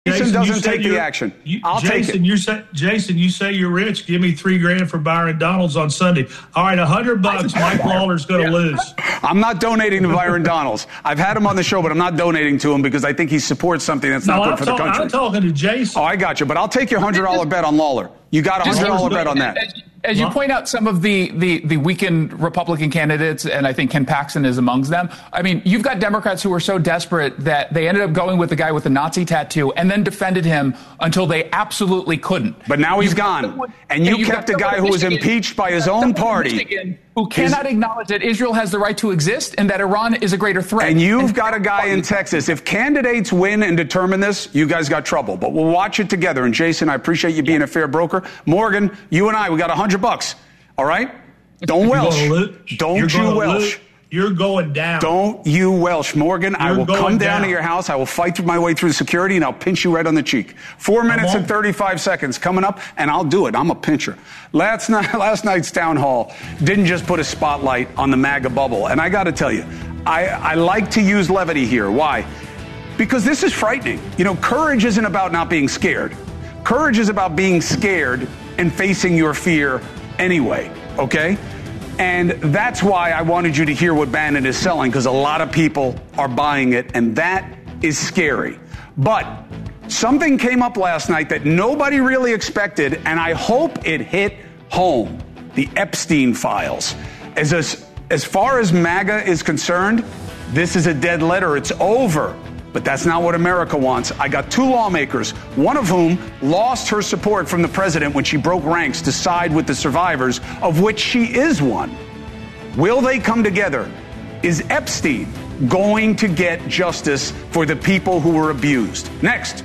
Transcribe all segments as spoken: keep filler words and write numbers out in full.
Jason, doesn't take the action. You, I'll Jason, take it. You say, Jason, you say you're rich. Give me three grand for Byron Donalds on Sunday. All right, a hundred bucks. Mike Lawler's going to yeah. lose. I'm not donating to Byron Donalds. I've had him on the show, but I'm not donating to him because I think he supports something that's no, not good I'm for talk, the country. I'm talking to Jason. Oh, I got you. But I'll take your hundred dollar bet on Lawler. You got a hundred dollar bet on that. As you point out, some of the, the, the weakened Republican candidates, and I think Ken Paxton is amongst them. I mean, you've got Democrats who were so desperate that they ended up going with the guy with the Nazi tattoo and then defended him until they absolutely couldn't. But now he's you've gone. Someone, and you and kept a guy who was Michigan, impeached by his own party. Michigan, who cannot his, acknowledge that Israel has the right to exist and that Iran is a greater threat. And you've and got a guy in Texas. If candidates win and determine this, you guys got trouble. But we'll watch it together. And Jason, I appreciate you being yeah. a fair broker. Morgan, you and I, we got a hundred bucks. All right? Don't welch. Don't You're you welch. Lose. You're going down. Don't you welch. Morgan, You're I will come down, down to your house. I will fight my way through security, and I'll pinch you right on the cheek. Four minutes and thirty-five seconds coming up, and I'll do it. I'm a pincher. Last night, last night's town hall didn't just put a spotlight on the MAGA bubble. And I got to tell you, I, I like to use levity here. Why? Because this is frightening. You know, courage isn't about not being scared. Courage is about being scared and facing your fear anyway, okay? And that's why I wanted you to hear what Bannon is selling, because a lot of people are buying it, and that is scary. But something came up last night that nobody really expected, and I hope it hit home. The Epstein files. As, as, as far as MAGA is concerned, this is a dead letter. It's over. But that's not what America wants. I got two lawmakers, one of whom lost her support from the president when she broke ranks to side with the survivors, of which she is one. Will they come together? Is Epstein going to get justice for the people who were abused? Next.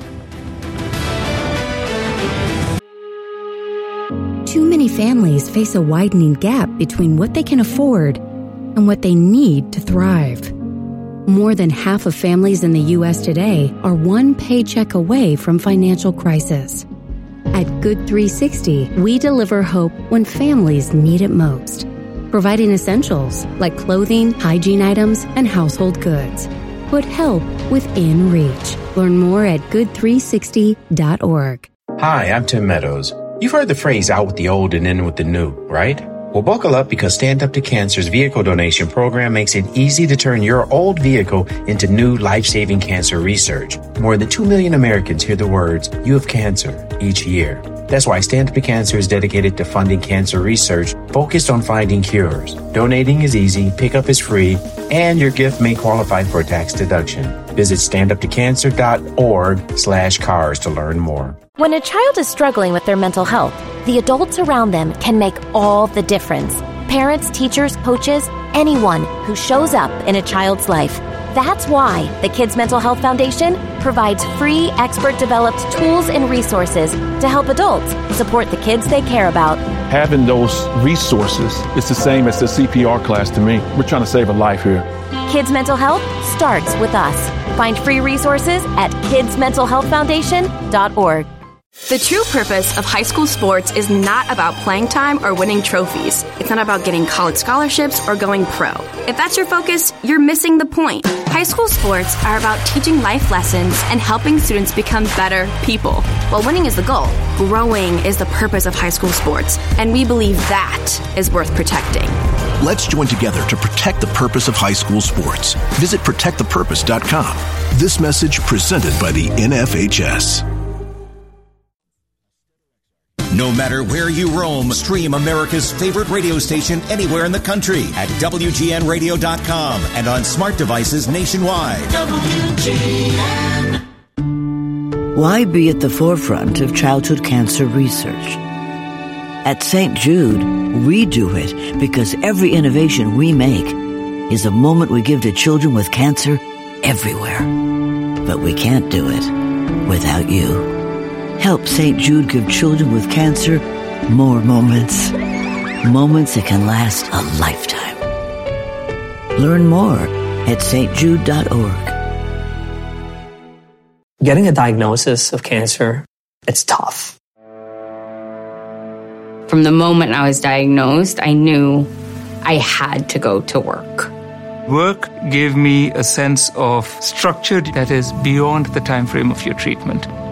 Too many families face a widening gap between what they can afford and what they need to thrive. More than half of families in the U S today are one paycheck away from financial crisis. At Good three sixty, we deliver hope when families need it most, providing essentials like clothing, hygiene items, and household goods. Put help within reach. Learn more at good three sixty dot org. Hi, I'm Tim Meadows. You've heard the phrase out with the old and in with the new, right? Well, buckle up because Stand Up to Cancer's vehicle donation program makes it easy to turn your old vehicle into new life-saving cancer research. More than two million Americans hear the words, "You have cancer," each year. That's why Stand Up to Cancer is dedicated to funding cancer research focused on finding cures. Donating is easy, pickup is free, and your gift may qualify for a tax deduction. Visit standuptocancer.org slash cars to learn more. When a child is struggling with their mental health, the adults around them can make all the difference. Parents, teachers, coaches, anyone who shows up in a child's life. That's why the Kids Mental Health Foundation provides free, expert-developed tools and resources to help adults support the kids they care about. Having those resources is the same as the C P R class to me. We're trying to save a life here. Kids Mental Health starts with us. Find free resources at kids mental health foundation dot org. The true purpose of high school sports is not about playing time or winning trophies. It's not about getting college scholarships or going pro. If that's your focus, you're missing the point. High school sports are about teaching life lessons and helping students become better people. While winning is the goal, growing is the purpose of high school sports, and we believe that is worth protecting. Let's join together to protect the purpose of high school sports. Visit protect the purpose dot com. This message presented by the N F H S. No matter where you roam, stream America's favorite radio station anywhere in the country at W G N radio dot com and on smart devices nationwide. W G N. Why be at the forefront of childhood cancer research? At Saint Jude, we do it because every innovation we make is a moment we give to children with cancer everywhere. But we can't do it without you. Help Saint Jude give children with cancer more moments. Moments that can last a lifetime. Learn more at st jude dot org. Getting a diagnosis of cancer, it's tough. From the moment I was diagnosed, I knew I had to go to work. Work gave me a sense of structure that is beyond the time frame of your treatment.